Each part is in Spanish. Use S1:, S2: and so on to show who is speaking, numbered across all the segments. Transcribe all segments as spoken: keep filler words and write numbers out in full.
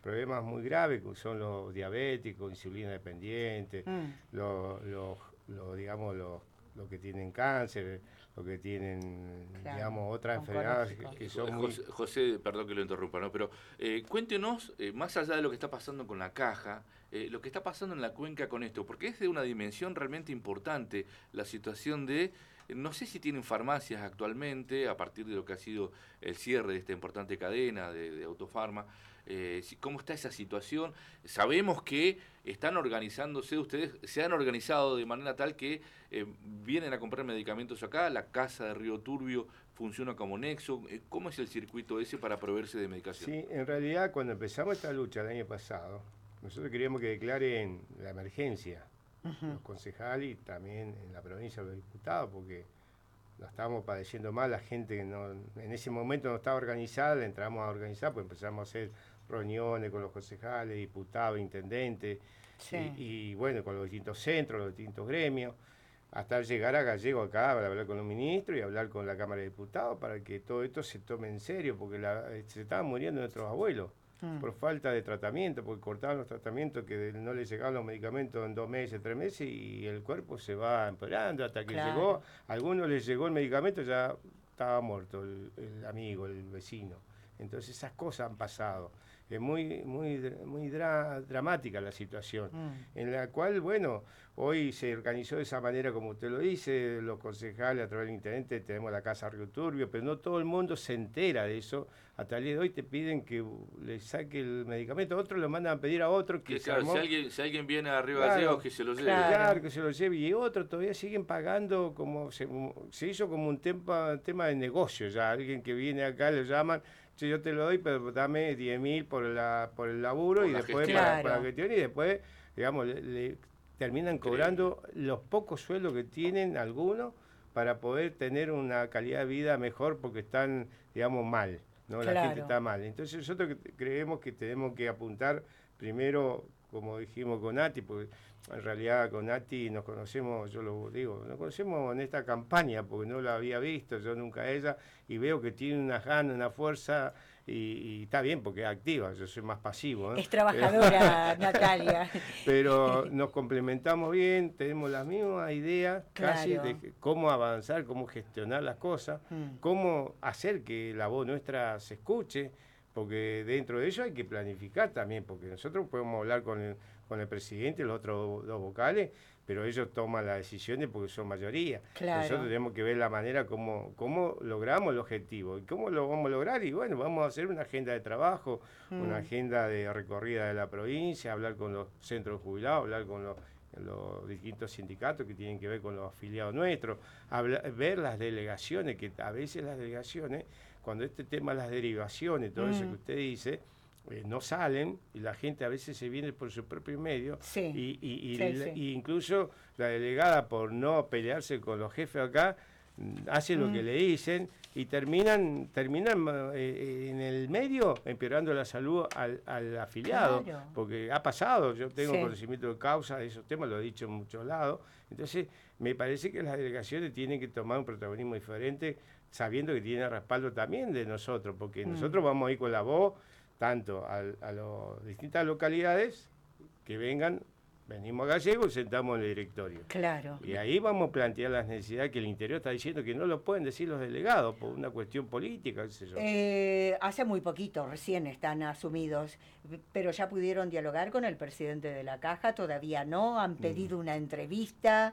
S1: problemas muy graves, que son los diabéticos, insulina dependientes, mm. los, los, los, digamos, los, los que tienen cáncer, los que tienen, claro, digamos, otras enfermedades que, que son muy...
S2: José, José, perdón que lo interrumpa, ¿no? Pero eh, cuéntenos, eh, más allá de lo que está pasando con la caja, eh, lo que está pasando en la cuenca con esto, porque es de una dimensión realmente importante la situación de... No sé si tienen farmacias actualmente, a partir de lo que ha sido el cierre de esta importante cadena de, de Autofarma. Eh, ¿Cómo está esa situación? Sabemos que están organizándose, ustedes se han organizado de manera tal que eh, vienen a comprar medicamentos acá, la casa de Río Turbio funciona como nexo. ¿Cómo es el circuito ese para proveerse de medicación?
S1: Sí, en realidad cuando empezamos esta lucha el año pasado, nosotros queríamos que declaren la emergencia. Uh-huh. Los concejales y también en la provincia los diputados, porque lo estábamos padeciendo mal, la gente que no, en ese momento no estaba organizada, la entramos a organizar, pues empezamos a hacer reuniones con los concejales, diputados, intendentes, sí. y, y bueno, con los distintos centros, los distintos gremios, hasta llegar a Gallego acá para hablar con los ministros y hablar con la Cámara de Diputados para que todo esto se tome en serio, porque la, se estaban muriendo nuestros abuelos. Mm. Por falta de tratamiento, porque cortaban los tratamientos, que no les llegaban los medicamentos en dos meses, tres meses, y el cuerpo se va empeorando hasta que claro. llegó, a algunos les llegó el medicamento, ya estaba muerto el, el amigo, el vecino. Entonces esas cosas han pasado. Es muy, muy, muy dra dramática la situación, mm. en la cual, bueno, hoy se organizó de esa manera como usted lo dice, los concejales a través del intendente, tenemos la Casa Río Turbio, pero no todo el mundo se entera de eso. Hasta el día de hoy te piden que le saque el medicamento, otros lo mandan a pedir a otro que,
S2: que
S1: se
S2: claro,
S1: armó.
S2: Si alguien, si alguien viene arriba
S1: claro,
S2: de Gallegos, que se lo lleve.
S1: Claro. claro, que se lo lleve, y otros todavía siguen pagando, como se, se hizo como un tema, tema de negocio ya, alguien que viene acá le llaman, yo te lo doy, pero dame diez mil por, la, por el laburo por y después para, claro. para la gestión, y después, digamos, le, le terminan cobrando Increíble. Los pocos sueldos que tienen algunos para poder tener una calidad de vida mejor porque están, digamos, mal, ¿no? Claro. La gente está mal. Entonces nosotros creemos que tenemos que apuntar primero, como dijimos con Nati, porque en realidad con Nati nos conocemos, yo lo digo, nos conocemos en esta campaña, porque no la había visto, yo nunca a ella, y veo que tiene unas ganas, una fuerza, y, y está bien, porque es activa, yo soy más pasivo, ¿eh?
S3: Es trabajadora, pero, Natalia.
S1: Pero nos complementamos bien, tenemos las mismas ideas, claro. casi, de cómo avanzar, cómo gestionar las cosas, hmm. cómo hacer que la voz nuestra se escuche, porque dentro de ello hay que planificar también, porque nosotros podemos hablar con el, con el presidente y los otros dos vocales, pero ellos toman las decisiones porque son mayoría. Claro. Nosotros tenemos que ver la manera como, cómo logramos el objetivo y cómo lo vamos a lograr, y bueno, vamos a hacer una agenda de trabajo, mm. una agenda de recorrida de la provincia, hablar con los centros jubilados, hablar con los, los distintos sindicatos que tienen que ver con los afiliados nuestros, hablar, ver las delegaciones, que a veces las delegaciones, cuando este tema de las derivaciones, todo mm. eso que usted dice, eh, no salen, y la gente a veces se viene por su propio medio,
S3: sí.
S1: y, y, y,
S3: sí,
S1: la,
S3: sí.
S1: y incluso la delegada, por no pelearse con los jefes acá, hace mm. lo que le dicen, y terminan terminan eh, en el medio empeorando la salud al, al afiliado, claro. porque ha pasado, yo tengo sí. conocimiento de causa de esos temas, lo he dicho en muchos lados. Entonces me parece que las delegaciones tienen que tomar un protagonismo diferente, sabiendo que tienen respaldo también de nosotros, porque mm. nosotros vamos a ir con la voz tanto a, a las distintas localidades que vengan. Venimos a Gallego y sentamos en el directorio.
S3: Claro.
S1: Y ahí vamos a plantear las necesidades que el interior está diciendo que no lo pueden decir los delegados por una cuestión política, qué sé yo.
S3: Eh, hace muy poquito, recién están asumidos, pero ya pudieron dialogar con el presidente de la Caja, todavía no, han pedido mm. una entrevista.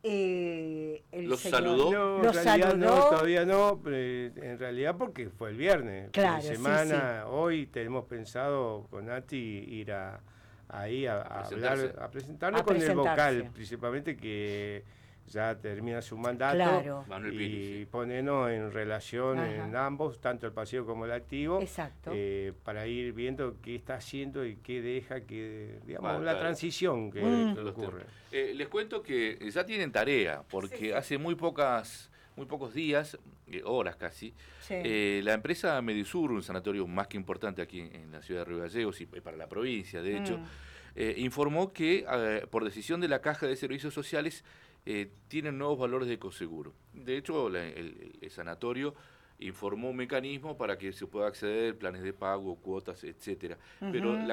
S3: Eh, el
S2: ¿Los
S3: señor,
S2: saludó?
S1: No,
S3: ¿Los
S1: en realidad
S3: saludó?
S1: no, todavía no, en realidad porque fue el viernes.
S3: Claro,
S1: de semana,
S3: sí, sí.
S1: Hoy tenemos pensado con Nati ir a... ahí a, a hablar, a presentarnos
S3: a
S1: con el vocal, principalmente, que ya termina su mandato,
S3: claro.
S1: y sí. ponernos en relación Ajá. en ambos, tanto el pasivo como el activo, eh, para ir viendo qué está haciendo y qué deja, que digamos, bueno, la claro. transición que,
S3: mm.
S1: que ocurre.
S2: Eh, les cuento que ya tienen tarea, porque sí, sí. hace muy pocas... muy pocos días, eh, horas casi, sí. eh, la empresa Medisur, un sanatorio más que importante aquí en, en la ciudad de Río Gallegos y para la provincia, de hecho, mm. eh, informó que eh, por decisión de la Caja de Servicios Sociales eh, tienen nuevos valores de coseguro. De hecho, la, el, el sanatorio informó un mecanismo para que se pueda acceder, planes de pago, cuotas, etcétera. Uh-huh. Pero la